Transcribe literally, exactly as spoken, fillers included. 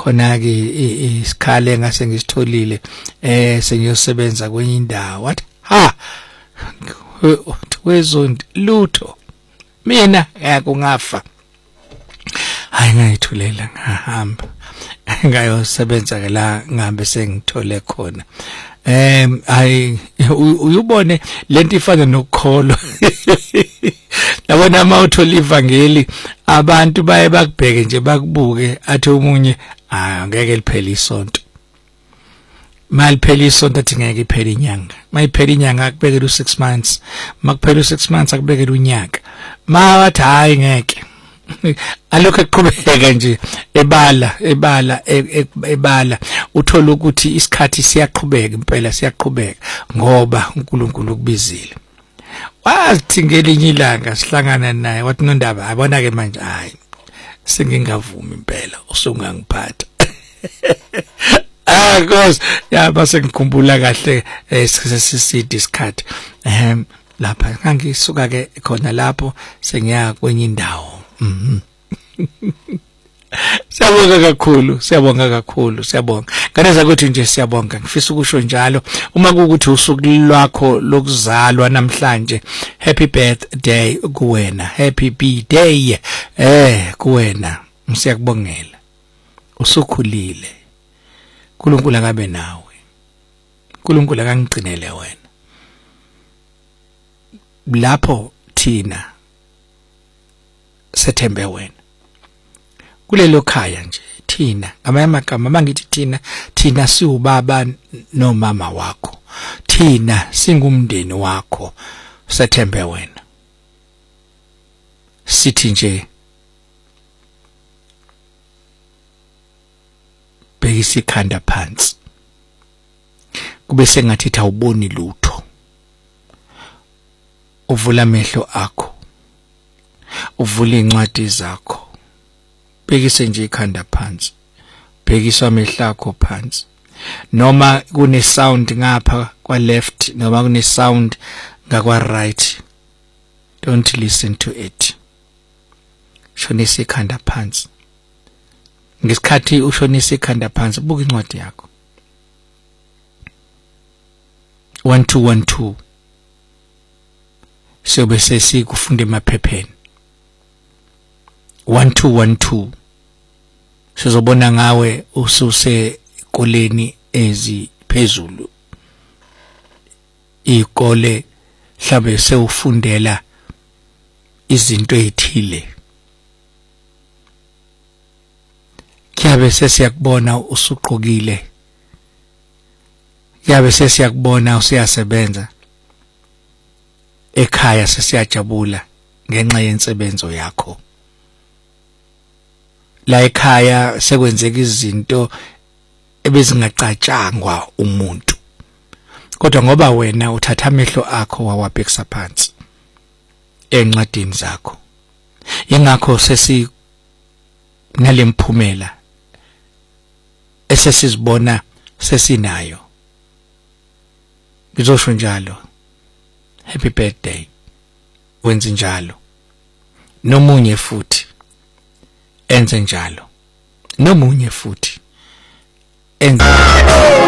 khona ke isikhale ngase ngisitholile eh sengiyosebenza kwenye indawo wathi ha wezondi lutho mina yakungafa hayi ngayithulela ngahamba ngayosebenza ke la ngihambe sengithole khona em ay uyubone lento ifana nokukholo yabona uma uthola ivangeli abantu baye bakubheke nje bakubuke athi umunye angeke liphele isonto maliphele isonto athi ngeke iphele inyanga mayiphele inyanga akubekela u six months makuphela u six months akubekela unyaka mawathi hayi ngeke alokho eqhubeka nje ebala ebala ebala uthola ukuthi isikhathi siyaqhubeka impela siyaqhubeka ngoba uNkulunkulu ukubizile wathi ngelinye ilanga sihlangana naye wathi nondaba abona ke manje hayi sengingavumi impela usungangiphatha ah cause yaba sengikhumbula kahle sesisidi isikhathi ehm lapha ngangisuka ke khona lapho sengiya kwenye indawo mhm Siyabonga kakhulu siyabonga kakhulu siyabonga kaneza ukuthi nje siyabonga ngifisa ukusho njalo uma kuukuthi usuku lwakho lokuzalwa namhlanje happy birthday kuwena happy birthday eh kuwena siyakubongela usukhulile uNkulunkulu akabe nawe uNkulunkulu akangigcinele wena lapho thina sethembe wena kulelo khaya nje thina amagama mangithi thina thina siubaba nomama wakho thina singumndeni wakho sethembe wena sithi nje bhekisa ikhanda phansi kube sengathi awuboni lutho uvula amehlo akho uvula incwadi zakho bhekise nje ikhanda phansi bhekisa amehlo akho phansi noma kune sound ngapha kwa left noma kune sound ngakwa right don't listen to it shonisa ikhanda phansi ngesikhathi ushonisa ikhanda phansi buka incwadi yakho one two one two sobe sesikufunda emaphepheni one two one two sizobona ngawe ususe koleni eziphezulu ikole mhlawumbe sewufundela izinto ezithile kuyabe sesiyakubona usuqokile kuyabe sesiyakubona usiyasebenza ekhaya sesiyajabula ngenxa yensebenzo yakho la ekhaya sekwenzeka izinto ebezingaqatshangwa umuntu kodwa ngoba wena uthatha amehlo akho wawabhekisa phansi encwadini zakho ingakho sesi nalemphumela esesizibona sesinayo ngizosho njalo happy birthday wenze njalo nomunye futhi enze njalo nomunye futhi enze